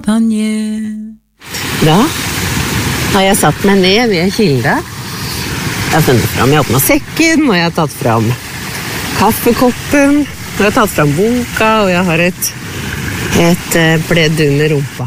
Daniel. Da har jeg satt meg ned ved kilda. Jeg har funnet fram, jeg har åpnet sekken, og jeg har tatt fram kaffekoppen, og jeg har tatt fram boka, og jeg har et pledd under rumpa.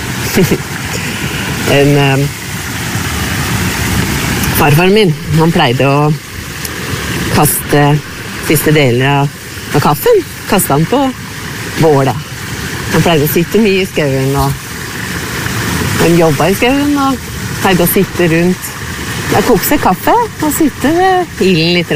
Farfar min, han pleide å kaste siste deler av kaffen, kaste han på bålet. Han pleide å sitte mye i skauen, og han jobbet i skauen, og pleide å sitte rundt. Jeg kokte seg kaffe, og sitte ved ilden litt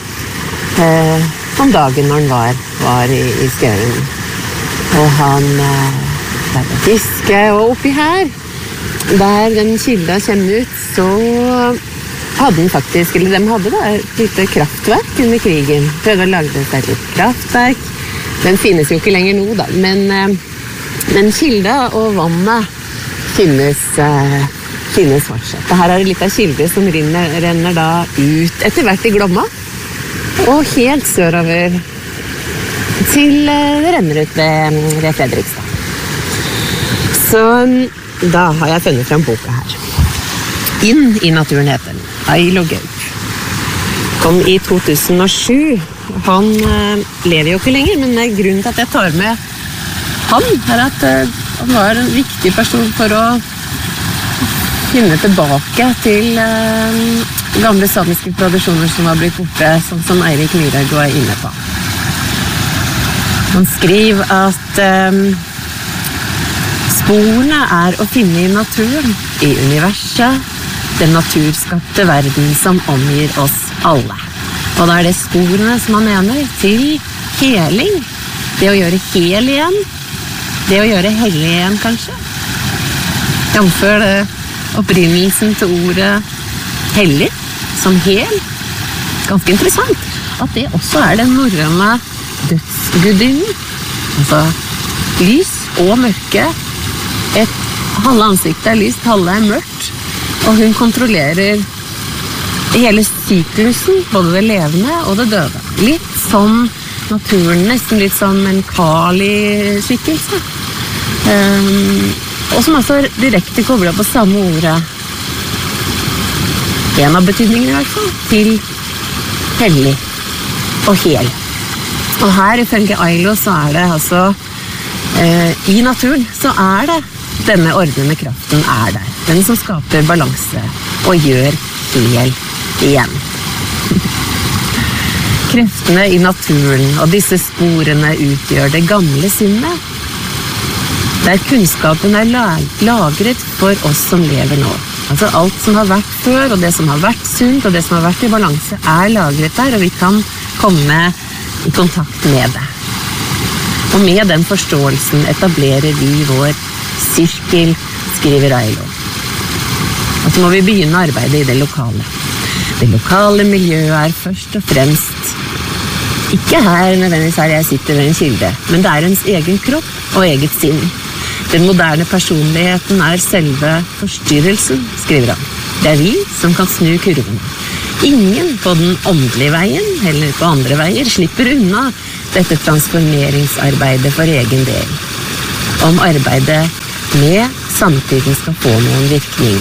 om dagen når han var i skauen. Og han pleide å fiske, og oppi her, der den kilda kommer ut, så hadde den faktisk, eller de hadde da, et lite kraftverk under krigen. Prøvde å lage seg et litt kraftverk. Den finnes jo ikke lenger nå, da, men kilda og vannet finnes fortsatt. Her er det litt av kilder som renner da ut etter hvert i Glomma, og helt sørover til det renner ut ved Fredrikstad. Så da har jeg funnet frem boka her. Inn i naturen heter den. Ailo Gaup. Kom i 2007. Han lever jo ikke lenger, men grunnen til at jeg tar med han er at han var en viktig person for å finne tilbake til gamle samiske tradisjoner som har blitt borte, sånn som Eirik Myhrhaug er inne på. Han skriver at sporene er å finne i naturen, i universet, den naturskapte verden som omgir oss alle. Og da er det sporene som han mener til heling. Det å gjøre hel igjen. Det å gjøre hellig igjen, kanskje. Jamfør det opprinnelsen til ordet hellig, som hel. Ganske interessant at det også er den norrøne dødsgudinnen. Altså lys og mørke. Halve ansiktet er lyst, halve er mørkt. Og hun kontrollerer hele syklusen, både det levende og det døde. Litt sånn naturen, nesten litt sånn en Kali-skikkelse. Og som altså direkte koblet på samme ordet. En av betydningene i hvert fall, til hellig og hel. Og her ifølge Ailo så er det altså, i naturen så er det denne ordnende kraften er der. Den som skaper balanse og gjør hel igjen. Kreftene i naturen og disse sporene utgjør det gamle sinnet, der kunnskapen er lagret for oss som lever nå. Altså alt som har vært før, og det som har vært sunt, og det som har vært i balanse, er lagret der, og vi kan komme i kontakt med det. Og med den forståelsen etablerer vi vår sirkel, skriver Ailo. Og så må vi begynne arbeidet i det lokale. Det lokale miljøet er først og fremst ikke her nødvendigvis her jeg sitter ved en kilde, men det er ens egen kropp og eget sinn. Den moderne personligheten er selve forstyrrelsen, skriver han. Det er vi som kan snu kurven. Ingen på den åndelige veien, eller på andre veier, slipper unna dette transformeringsarbeidet for egen del. Om arbeidet med samtiden skal få noen virkning.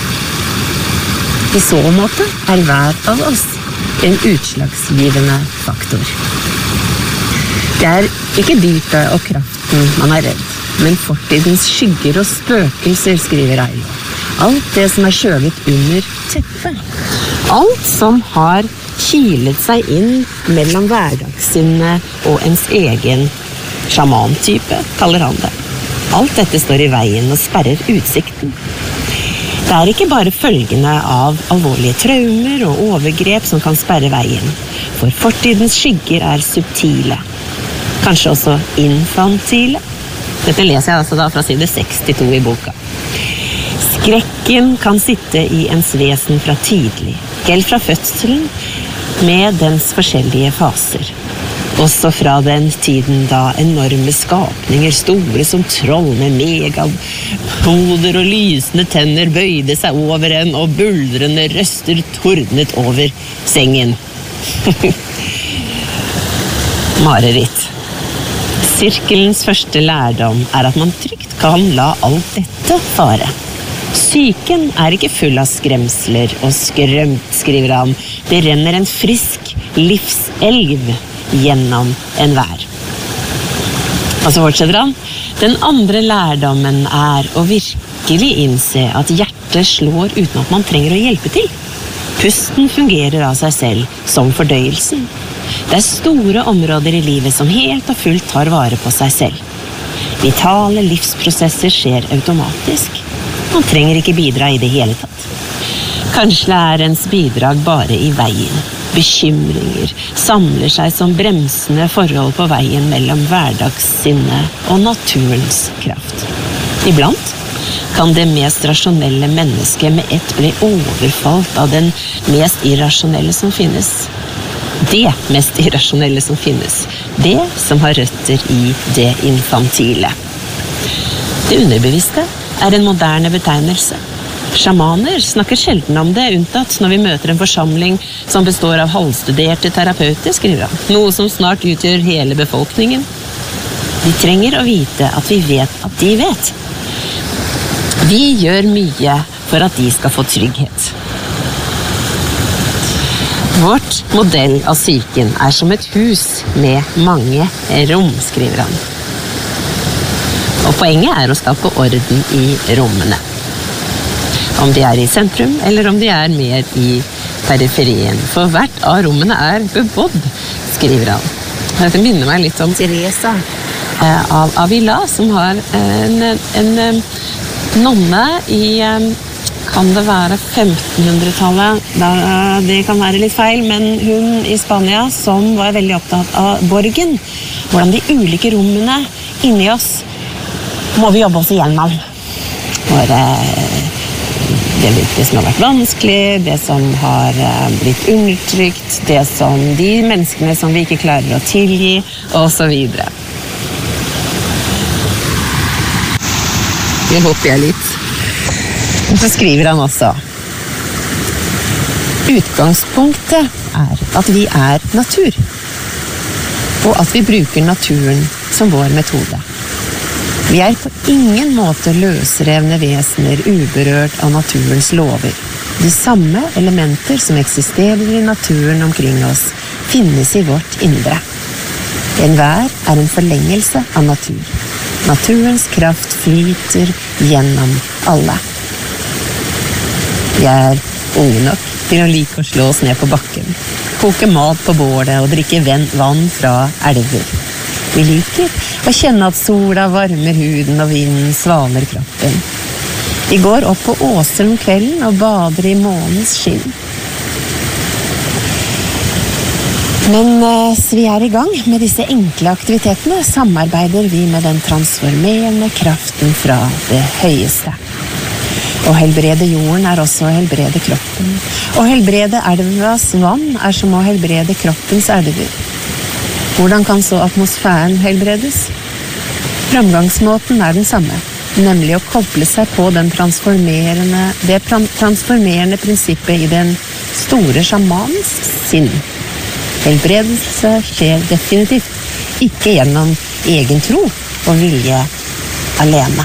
I så måte er hver av oss en utslagsgivende faktor. Det er ikke dypet og kraften man er redd, men fortidens skygger og spøkelser, skriver Ailo. Alt det som er skjøvet under teppet. Alt som har kilet seg inn mellom hverdagssinnet og ens egen sjamantype, kaller han det. Alt dette står i veien og sperrer utsikten. Det er ikke bare følgene av alvorlige traumer og overgrep som kan sperre veien, for fortidens skygger er subtile, kanskje også infantile. Dette leser jeg altså da fra side 62 i boka. Skrekken kan sitte i ens vesen fra tidlig, helt fra fødselen, med dens forskjellige faser. Også fra den tiden da enorme skapninger, store som troll med megahoder og lysende tenner, bøyde seg over en, og buldrende røster tordnet over sengen. Mareritt. Sirkelens første lærdom er at man trygt kan la alt dette fare. Psyken ikke full av skremsler og skrømt, skriver han. Det renner en frisk livselv gjennom enhver. Og så fortsetter han. Den andre lærdommen å virkelig innse at hjertet slår uten at man trenger å hjelpe til. Pusten fungerer av seg selv som fordøyelsen. Det store områder i livet som helt og fullt tar vare på seg selv. Vitale livsprosesser skjer automatisk. Man trenger ikke bidra i det hele tatt. Kanskje ens bidrag bare i veien. Bekymringer samler seg som bremsende forhold på veien mellom hverdagssinne og naturens kraft. Iblant kan det mest rasjonelle mennesket med ett bli overfalt av den mest irrasjonelle som finnes. Det mest irrasjonelle som finnes. Det som har røtter i det infantile. Det underbevisste en moderne betegnelse. Sjamaner snakker sjelden om det, unntatt når vi møter en forsamling som består av halvstuderte terapeuter, skriver han. Noe som snart utgjør hele befolkningen. Vi trenger å vite at vi vet at de vet. Vi gjør mye for at de skal få trygghet. Vårt modell av psyken som et hus med mange rom, skriver han. Og poenget å skape orden i rommene. Om de i sentrum, eller om de mer i periferien. For hvert av rommene bebodd, skriver han. Dette minner meg litt om Teresa av Avila, som har en nonne i, kan det være 1500-tallet? Det kan være litt feil, men hun i Spania som var veldig opptatt av borgen. Hvordan de ulike rommene inni oss må vi jobbe oss igjennom. Det som har vært vanskelig, det som har blitt undertrykt, de menneskene som vi ikke klarer å tilgi, og så videre. Nå hopper jeg litt. Og så skriver han også. Utgangspunktet at vi natur, og at vi bruker naturen som vår metode. Vi på ingen måte løsrevne vesener uberørt av naturens lover. De samme elementer som eksisterer i naturen omkring oss, finnes i vårt indre. Enhver en forlengelse av natur. Naturens kraft flyter gjennom alle. Vi unge nok til å like å slå oss ned på bakken, koke mat på bålet og drikke vann fra elver. Vi liker å kjenne at sola varmer huden og vinden svaler kroppen. Vi går opp på åser om kvelden og bader i månens skinn. Men vi i gang med disse enkle aktivitetene, samarbeider vi med den transformerende kraften fra det høyeste. Å helbrede jorden også å helbrede kroppen. Å helbrede elvas vann som å helbrede kroppens elver. Hvordan kan så atmosfæren helbredes? Framgangsmåten den samme, nemlig å koble seg på det transformerende prinsippet i den store sjamanens sinn. Helbredelse skjer definitivt ikke gjennom egen tro og vilje alene.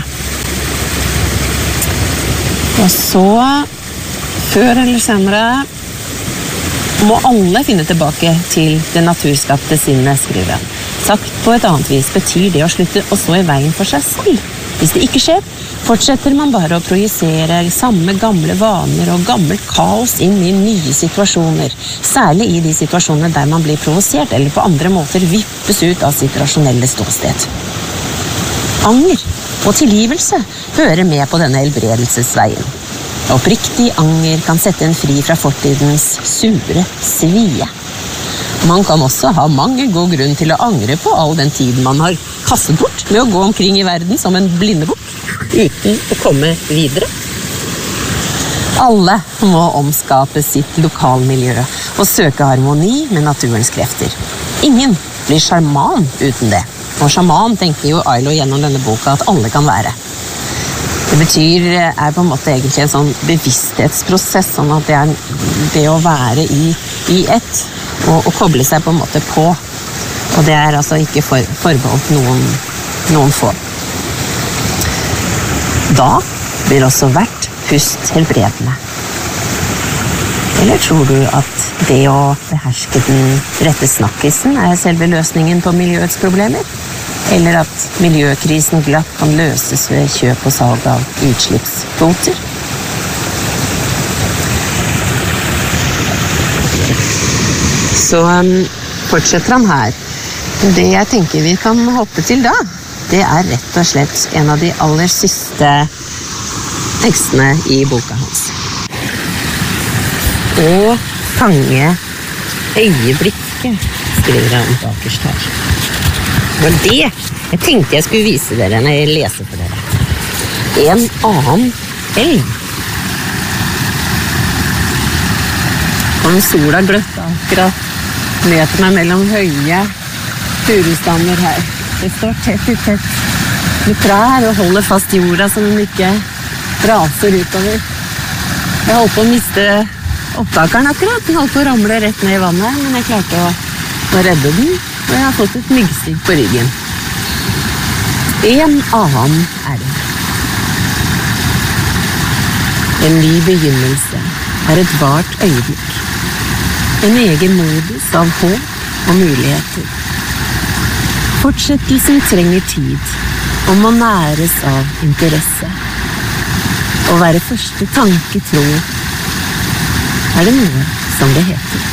Og så, før eller senere, må alle finne tilbake til det naturskapte sinnet, skriver han. Sagt på et annet vis betyr det å slutte å stå i veien for seg selv. Hvis det ikke skjer, fortsetter man bare å projisere samme gamle vaner og gammelt kaos inn i nye situasjoner, særlig i de situasjonene der man blir provosert eller på andre måter vippes ut av sitt rasjonelle ståsted. Anger og tilgivelse hører med på denne helbredelsesveien. Oppriktig anger kan sette en fri fra fortidens sure svie. Man kan også ha mange god grunn til å angre på all den tiden man har kastet bort med å gå omkring i verden som en blindebukk, uten å komme videre. Alle må omskape sitt lokalmiljø og søke harmoni med naturens krefter. Ingen blir sjaman uten det. Og sjaman tenker jo Ailo gjennom denne boka at alle kan være. Det betyr på en måte egentlig en sånn bevissthetsprosess, sånn at det å være i ett og koble seg på en måte på. Og det altså ikke forbeholdt noen få. Da blir også hvert pust helbredende. Eller tror du at det å beherske den rette snakkisen selve løsningen på miljøets problemer? Eller at miljøkrisen glatt kan løses ved kjøp og salg av utslippskvoter? Så fortsetter han her. Det jeg tenker vi kan hoppe til da, det rett og slett en av de aller siste tekstene I boka hans. Å fange øyeblikket, skriver han bakerst her. Og det jeg tenkte jeg skulle vise dere når jeg leser for dere. En annen elv. Og sola gløtta akkurat møter meg mellom høye furustammer her. Det står tett I tett med trær og holder fast jorda så den ikke raser utover. Jeg holdt på å miste opptakeren akkurat. Den holdt på å ramle rett ned I vannet, men jeg klarte å redde den, og jeg har fått et myggstikk på ryggen. En annen elv. En ny begynnelse et vart øyeblikk. En egen modus av håp og muligheter. Fortsettelsen trenger tid, og må næres av interesse. Å være første tanke tro det noe som det heter.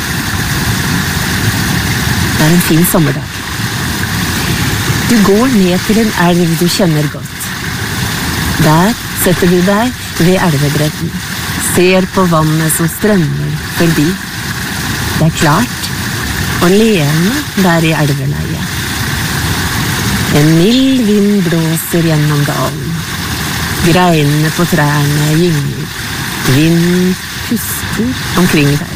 Det en fin sommerdag. Du går ned til en elv du kjenner godt. Der setter du deg ved elvebredden, ser på vannet som strømmer forbi. Det klart og levende der I elveleiet. En mild vind blåser gjennom dalen. Greinene på trærne gynger. Vinden puster omkring deg.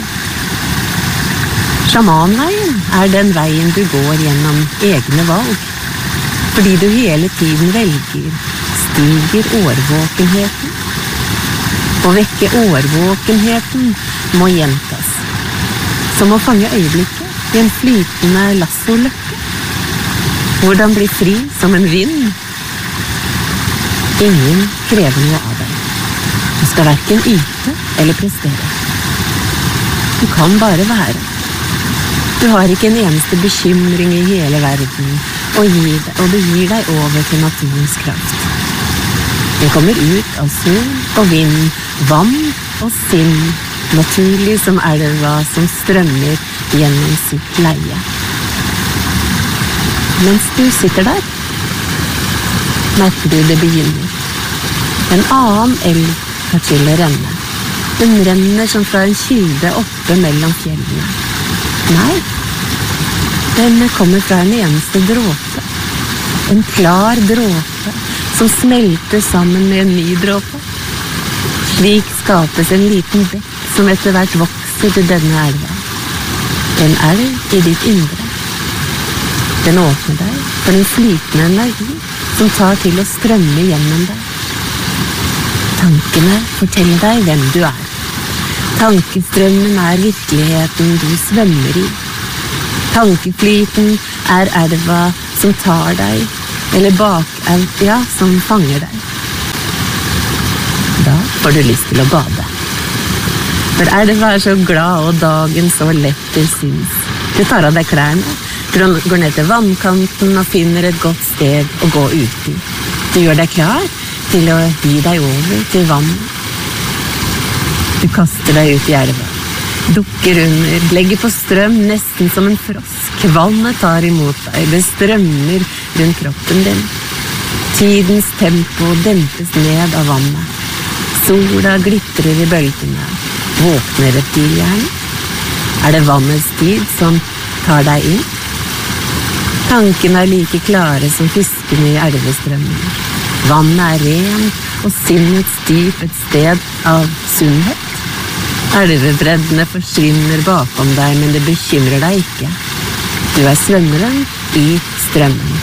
Sjamanveien den veien du går gjennom egne valg. Fordi du hele tiden velger, stiger årvåkenheten. Å vekke årvåkenheten må gjentas. Som å fange øyeblikket I en flytende lassoløkke. Hvordan bli fri som en vind? Ingen krever noe av deg. Du skal hverken yte eller prestere. Du kan bare være. Du har ikke en eneste bekymring I hele verden, og du gir deg over til naturens kraft. Den kommer ut av sol og vind, vann og sinn, naturlig som elva som strømmer gjennom sitt leie. Mens du sitter der, merker du det begynner. En annen elv tar til å renne. Den renner som fra en kilde oppe mellom fjellene. Nei, den kommer fra en eneste dråpe. En klar dråpe som smelter sammen med en ny dråpe. Slik skapes en liten bekk som etter hvert vokser til denne elva. En elv I ditt indre. Den åpner deg for en flytende energi som tar til å strømme gjennom deg. Tankene forteller deg hvem du Tankestrømmen virkeligheten du svømmer I. Tankeflyten elva som tar deg, eller bakelva som fanger deg. Da får du lyst til å bade. For elva så glad og dagen så lett til sinns. Du tar av deg klærne, går ned til vannkanten og finner et godt sted å gå ut I. Du gjør deg klar til å gi deg over til vannet. Du kaster deg ut I elva, dukker under, legger på strøm nesten som en frosk. Vannet tar imot deg, det strømmer rundt kroppen din. Tidens tempo dempes ned av vannet. Sola glitrer I bølgene. Våkner reptilhjernen? Det vannets tid som tar deg inn? Tankene like klare som fiskene I elvestrømmen. Vannet rent, og sinnets dyp et sted av sunnhet. Elvebreddene forsvinner bakom deg, men det bekymrer deg ikke. Du svømmeren I strømmen.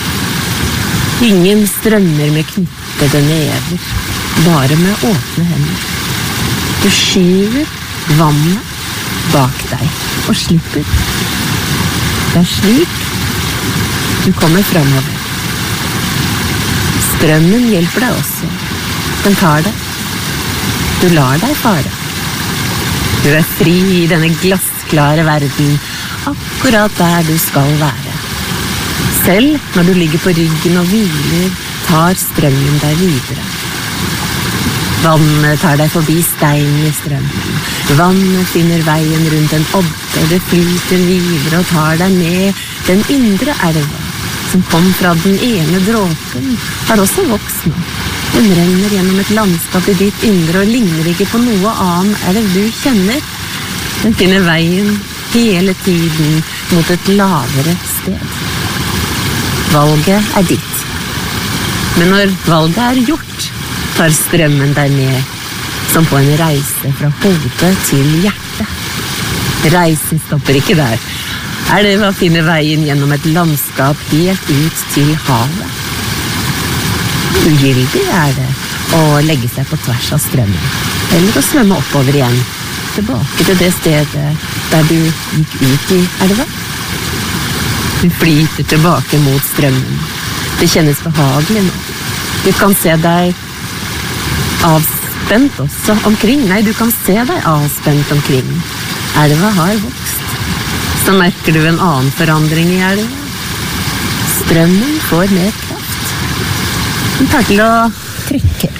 Ingen strømmer med knyttede never, bare med åpne hender. Du skyver vannet bak deg og slipper. Det slik du kommer fremover. Strømmen hjelper deg også. Den tar deg. Du lar deg fare. Du fri i denne glassklare verden, akkurat der du skal være. Selv når du ligger på ryggen og hviler, tar strømmen deg videre. Vannet tar deg forbi steinen i strømmen. Vannet finner veien rundt en odde, det flyter videre og tar deg med. Den indre elva, som kom fra den ene dråpen, har også vokst nå. Den renner gjennom et landskap i ditt indre og ligner ikke på noe annen elv du kjenner. Den finner veien hele tiden mot et lavere sted. Valget er ditt. Men når valget er gjort, tar strømmen deg med, som på en reise fra hodet til hjertet. Reisen stopper ikke der. Elva finner veien gjennom et landskap helt ut til havet. Ugyldig er det å legge seg på tvers av strømmen, eller å svømme oppover igjen, tilbake til det stedet der du gikk ut i elva. Du flyter tilbake mot strømmen. Det kjennes behagelig nå. Du kan se deg avspent også omkring. Nei, du kan se deg avspent omkring. Elva har vokst. Så merker du en annen forandring i elva. Strømmen får mer kraft. Den tar til å trekke.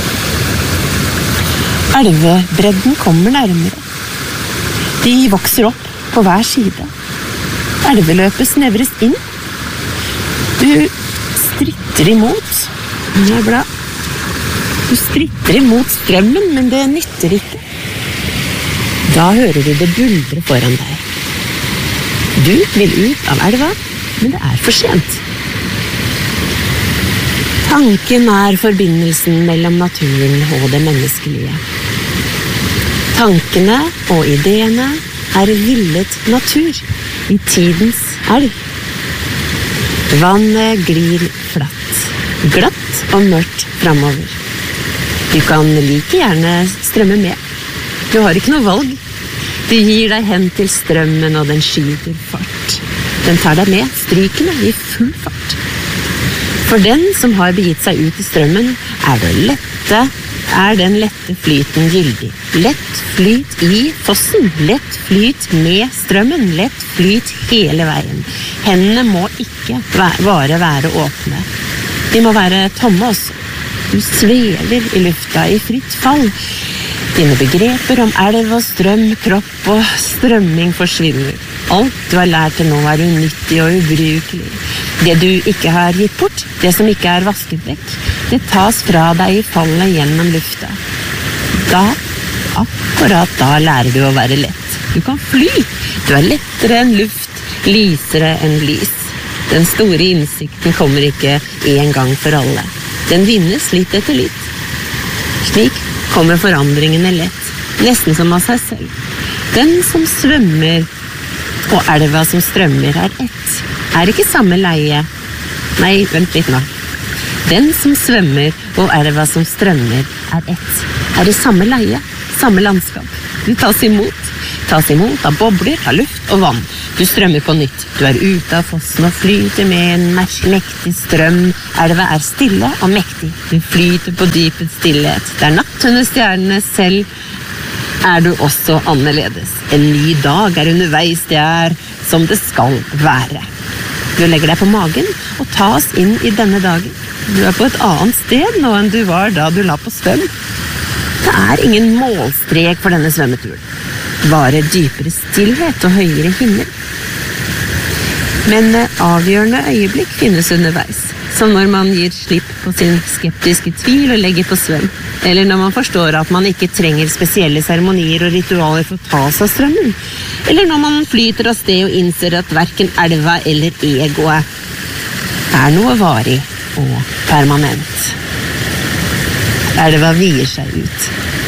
Elvebredden kommer nærmere. De vokser opp på hver side. Elveløpet snevres inn. Du stritter imot. Du stritter imot strømmen, men det nytter ikke. Da hører du det buldre foran deg. Du vil ut av elva, men det er for sent. Tanken er forbindelsen mellom naturen og det menneskelige. Tankene og ideene er villet natur i tidens elv. Vannet glir flatt, glatt og mørkt framover. Du kan like gjerne strømme med. Du har ikke noe valg. Du gir deg hen til strømmen, og den skyter fart. Den tar deg med, strykende i full fart. For den som har begitt seg ut i strømmen, er den lette flyten gyldig. Lett flyt i fossen, lett flyt med strømmen, lett flyt hele veien. Hendene må ikke bare være åpne. De må være tomme også. Du svever i lufta i fritt fall. Dine begreper om elv og strøm, kropp og strømming forsvinner. Alt du har lært til nå er unyttig og ubrukelig. Det du ikke har gitt bort, det som ikke er vasket vekk, det tas fra deg i fallet gjennom lufta. Akkurat da lærer du å være lett. Du kan fly. Du er lettere enn luft, lysere enn lys. Den store innsikten kommer ikke en gang for alle. Den vinnes litt etter litt. Slik kommer forandringene lett, nesten som av seg selv. Den som svømmer og elva som strømmer er ett, er ikke samme leie. Nei, vent litt nå. Den som svømmer og elva som strømmer er ett, er i samme leie, samme landskap. Du tas imot av bobler, av luft og vann. Du strømmer på nytt. Du er ute av fossen og flyter med en mektig strøm. Elva er stille og mektig. Du flyter på dypets stillhet. Det er natt under stjernene selv. Er du også annerledes. En ny dag er underveis, det er som det skal være. Du legger deg på magen og tas inn i denne dagen. Du er på et annet sted nå enn du var da du la på svøm. Det er ingen målstrek for denne svømmeturen. Bare dypere stillhet og høyere himmel. Men avgjørende øyeblikk finnes underveis, som når man gir slipp på sin skeptiske tvil og legger på svøm, eller når man forstår at man ikke trenger spesielle seremonier og ritualer for å ta seg av strømmen, eller når man flyter av sted og innser at hverken elva eller egoet er noe varig og permanent. Elva vier seg ut.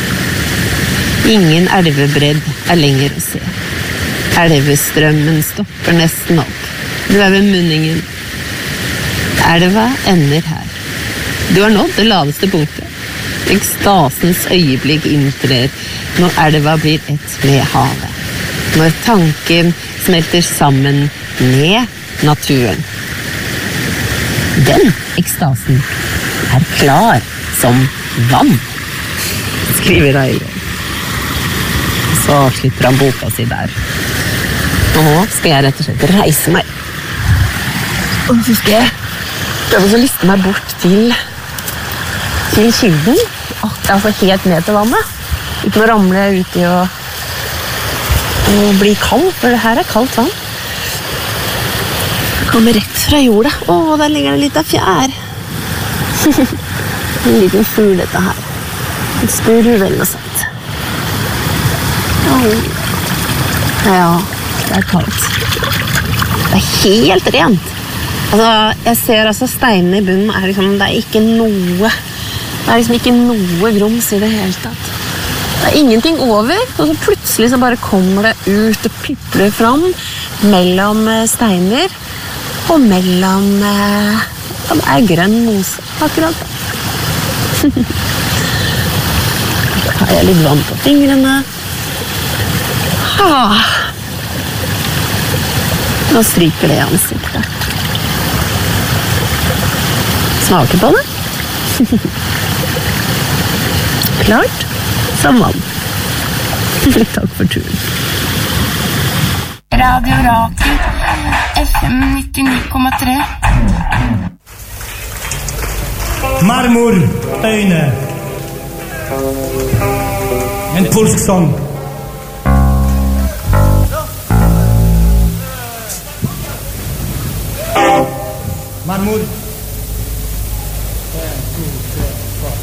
Ingen elvebredd er lenger å se. Elvestrømmen stopper nesten opp. Du er ved munningen. Elva ender her. Du har nådd det laveste punktet. Ekstasens øyeblikk inntrer når elva blir ett med havet. Når tanken smelter sammen med naturen. Den ekstasen er klar som vann, skriver Eilund. Så avslutter han boka si der. Nå skal jeg rett og slett reise meg. Og så skal jeg prøve å liste meg bort til kilden. Altså helt ned til vannet. Uten å ramle ut i å bli kald, for det her kaldt vann. Det kommer rett fra jorda. Der ligger det litt av fjær. En liten fugl dette her. En spurv eller noe sånt. Ja, det kaldt. Det helt rent. Altså, jeg ser altså steinene i bunnen det ikke noe. Det liksom ikke noe grums i det hele tatt. Det ingenting over, og så plutselig så bare kommer det ut og pipler fram mellom steiner og mellom det grønn mose akkurat. Så tar jeg litt vann på fingrene. Nå stryker det i ansiktet. Smaker på det. Klart som vann. Takk for turen. Radio Rakel, FM 99,3. Marmorøyne. En polsk sang. Marmor.